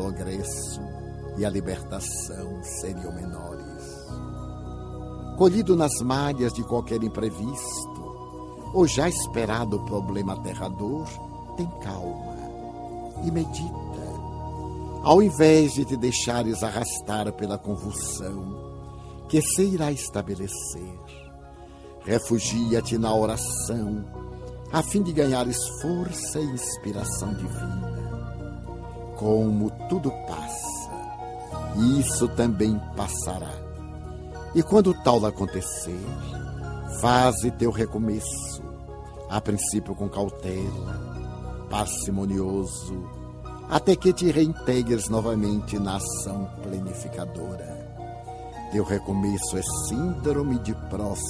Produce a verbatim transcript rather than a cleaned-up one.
progresso e a libertação seriam menores. Colhido nas malhas de qualquer imprevisto, ou já esperado problema aterrador, tem calma e medita. Ao invés de te deixares arrastar pela convulsão que se irá estabelecer, refugia-te na oração, a fim de ganhares força e inspiração divina. Como tudo passa, isso também passará. E quando tal acontecer, faze teu recomeço, a princípio com cautela, parcimonioso, até que te reintegres novamente na ação planificadora. Teu recomeço é síndrome de próspera